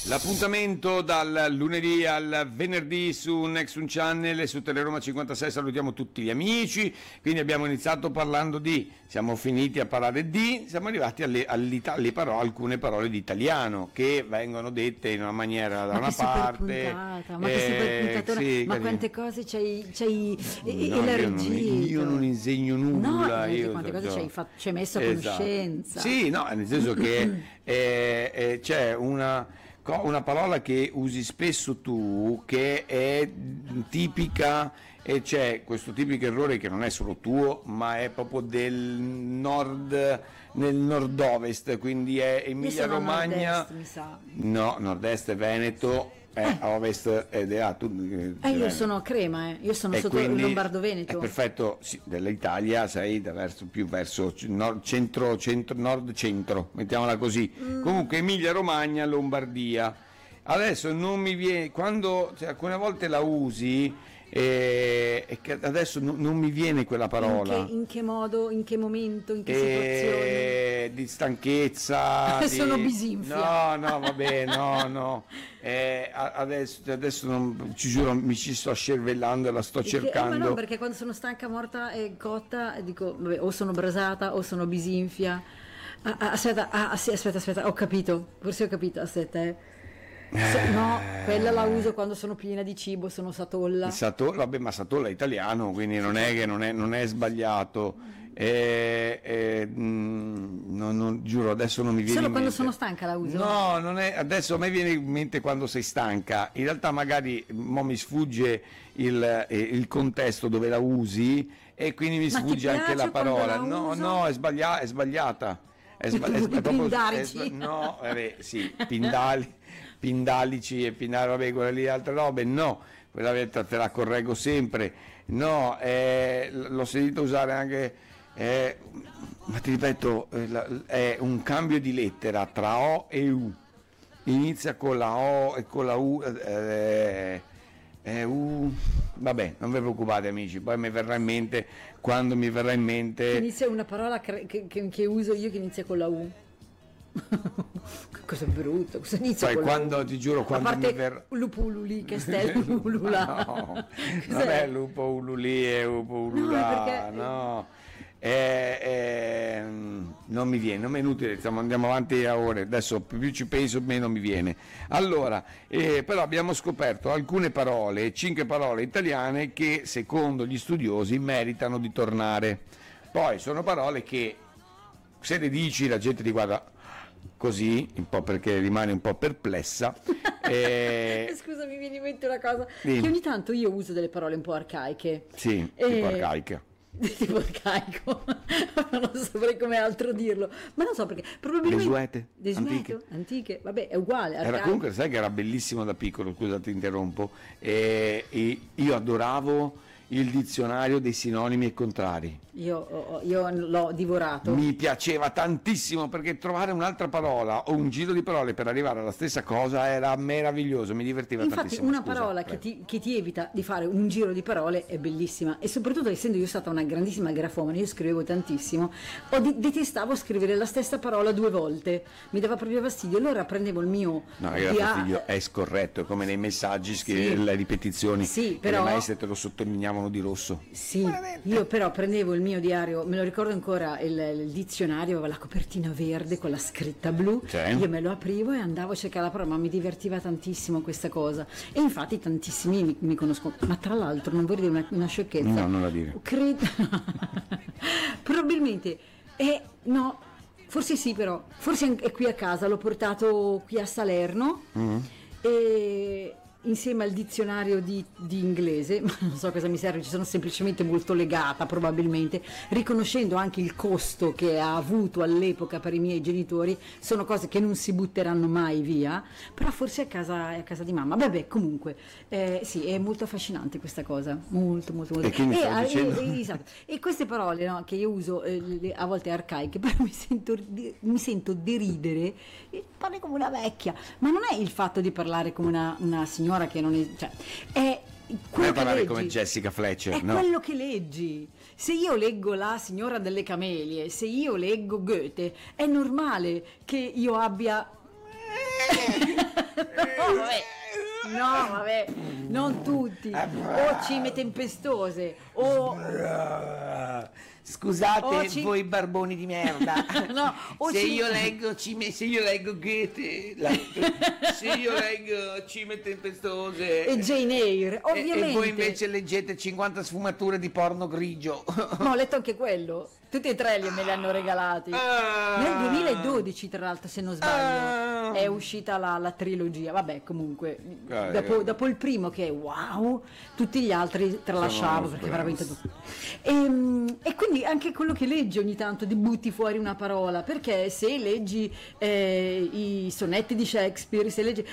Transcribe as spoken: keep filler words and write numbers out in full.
L'appuntamento dal lunedì al venerdì su Next One Channel e su Teleroma cinquantasei. Salutiamo tutti gli amici. Quindi abbiamo iniziato parlando di, siamo finiti a parlare di, siamo arrivati alle, alle, alle parole, alcune parole di italiano che vengono dette in una maniera da ma una che parte. Puntata, ma eh, che super puntatona, sì, ma carino. quante cose c'hai, c'hai No, elargito. io, non, io non insegno nulla. No, io quante so, cose so. ci hai, fatto, ci hai messo a Esatto. conoscenza. Sì, no, nel senso che eh, eh, c'è una una parola che usi spesso tu, che è tipica, e c'è questo tipico errore che non è solo tuo, ma è proprio del nord, nel nord-ovest, quindi è Emilia Romagna. Nord-est, mi sa. No, nord-est è Veneto, è a ovest ed è a tu. Eh, io sono a Crema, eh. Io sono E sotto il Lombardo-Veneto. È perfetto, sì, dell'Italia sei da verso, più verso nord, centro, centro, nord-centro, mettiamola così. Mm. Comunque Emilia-Romagna, Lombardia. Adesso non mi viene, quando cioè, alcune volte la usi, e, e che adesso no, non mi viene quella parola. In che, in che modo, in che momento, in che e, situazione? Di stanchezza. di... Sono bisinfia. No, no, vabbè, no, no. Eh, adesso, adesso non, ci giuro, mi ci sto scervellando e la sto Che, cercando. eh, ma no, perché quando sono stanca, morta e cotta, dico, vabbè, o sono brasata o sono bisinfia. Ah, ah, aspetta, ah, sì, aspetta, aspetta, ho capito, forse ho capito, aspetta, eh. Se, no, quella la uso quando sono piena di cibo, sono satolla. Satolla, vabbè, ma Satolla è italiano, quindi non è che non è, non è sbagliato. Eh, eh, mh, non, non, giuro, adesso non mi viene Solo in quando mente. sono stanca la uso? No, non è, adesso a me viene in mente quando sei stanca. In realtà magari mo mi sfugge il, eh, il contesto dove la usi e quindi mi Ma sfugge ti anche la piace quando parola. la No, uso? no, è, sbaglia- è sbagliata. È, sba- è, sba- è proprio, è sba- no, vabbè, sì, pindali, pindalici e pindali, vabbè, quella lì, altre robe, no, quella te, te la correggo sempre, no, eh, l'ho sentito usare anche, eh, ma ti ripeto, eh, la, è un cambio di lettera tra O e U, inizia con la O e con la U, eh, eh, U, vabbè, non vi preoccupate amici, poi mi verrà in mente quando mi verrà in mente. Inizia una parola che, che, che uso io che inizia con la U. Cosa brutto, cosa inizia poi con quando la U? ti giuro quando a parte mi verrà lupo ululi, castello ulula. No, non è lupo ululi e lupo ulula, no, perché... no. Eh, eh, non mi viene, non è inutile, stiamo, andiamo avanti a ore, adesso più ci penso meno mi viene. Allora, eh, però abbiamo scoperto alcune parole, cinque parole italiane che secondo gli studiosi meritano di tornare. Poi sono parole che se le dici la gente ti guarda così, un po' perché rimane un po' perplessa. eh, Scusa, mi viene in mente una cosa, dimmi. che ogni tanto io uso delle parole un po' arcaiche. Sì, e... tipo arcaica. Tipo arcaico, non saprei come altro dirlo, ma non so perché probabilmente desuete, desueto, antiche. antiche, vabbè, è uguale. Era comunque, sai che era bellissimo da piccolo, scusa ti interrompo, e, e io adoravo il dizionario dei sinonimi e contrari. Io, io l'ho divorato. Mi piaceva tantissimo perché trovare un'altra parola o un giro di parole per arrivare alla stessa cosa era meraviglioso, mi divertiva Infatti, tantissimo. una Scusa, parola che ti, che ti evita di fare un giro di parole è bellissima, e soprattutto essendo io stata una grandissima grafomane, io scrivevo tantissimo, o di, detestavo scrivere la stessa parola due volte, mi dava proprio fastidio, allora prendevo il mio no, ragazzi, fastidio è scorretto, è come nei messaggi scrivere sì, le ripetizioni, sì, però, le maestre te lo sottolineavano di rosso. Sì, io però prendevo il mio diario, me lo ricordo ancora, il, il dizionario aveva la copertina verde con la scritta blu, sì. Io me lo aprivo e andavo a cercare la parola, ma mi divertiva tantissimo questa cosa, e infatti tantissimi mi, mi conoscono, ma tra l'altro non vorrei dire una, una sciocchezza, no, non la dire, credo probabilmente è, no, forse sì, però forse è qui a casa, l'ho portato qui a Salerno, mm-hmm. e insieme al dizionario di, di inglese, ma non so cosa mi serve, ci sono semplicemente molto legata probabilmente, riconoscendo anche il costo che ha avuto all'epoca per i miei genitori, sono cose che non si butteranno mai via, però forse a casa, è a casa di mamma, vabbè, comunque eh, sì, è molto affascinante questa cosa, molto molto molto. E, che mi e, e, e, e, esatto. E queste parole, no, che io uso eh, le, a volte arcaiche, però mi sento, mi sento deridere, parli come una vecchia, ma non è il fatto di parlare come una, una signora che non è, cioè, è quello non che parlare leggi, come Jessica Fletcher, è no? quello che leggi. Se io leggo La signora delle camelie, se io leggo Goethe, è normale che io abbia No, vabbè. No, vabbè, non tutti. O cime tempestose, o... Scusate O ci- voi barboni di merda. No, o se, ci- io leggo cime, se io leggo Goethe, la- se io leggo cime tempestose e Jane Eyre, e- ovviamente. e voi invece leggete cinquanta sfumature di porno grigio. Ma ho letto anche quello. Tutti e tre li me li hanno regalati. Ah. Nel duemiladodici, tra l'altro, se non sbaglio, Ah. è uscita la, la trilogia. Vabbè, comunque, Ah, dopo, eh. dopo il primo che è wow, tutti gli altri tralasciavo perché veramente tutto. E, e quindi anche quello che leggi ogni tanto ti butti fuori una parola, perché se leggi eh, i sonetti di Shakespeare, se leggi